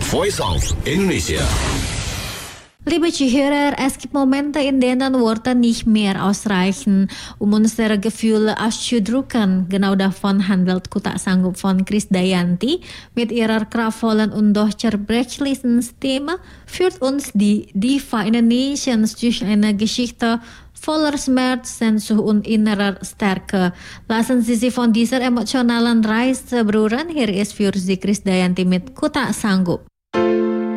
Voice of Indonesia. Liebe Zuhörer, es gibt Momente, in denen Worte nicht mehr ausreichen, um unsere Gefühle auszudrücken. Genau davon handelt Ku Tak Sanggup von Krisdayanti. Mit ihrer kraftvollen und doch zerbrechlichen Stimme führt uns die Diva Indonesiens durch eine Geschichte voller Schmerz, Sehnsucht und innerer Stärke. Lassen Sie sich von dieser emotionalen Reise berühren. Hier ist für Sie Krisdayanti mit Ku Tak Sanggup.